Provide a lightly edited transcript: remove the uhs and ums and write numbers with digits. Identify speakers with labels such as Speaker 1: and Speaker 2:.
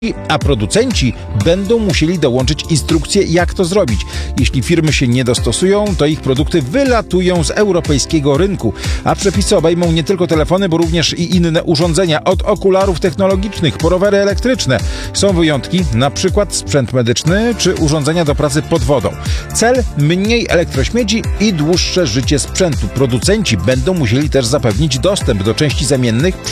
Speaker 1: a producenci będą musieli dołączyć instrukcje, jak to zrobić. Jeśli firmy się nie dostosują, to ich produkty wylatują z europejskiego rynku, a przepisy obejmą nie tylko telefony, bo również i inne urządzenia, od okularów technologicznych po rowery elektryczne. Są wyjątki, na przykład sprzęt medyczny czy urządzenia do pracy pod wodą. Cel: mniej elektrośmieci i dłuższe życie sprzętu. Producenci będą musieli też zapewnić dostęp do części zamiennych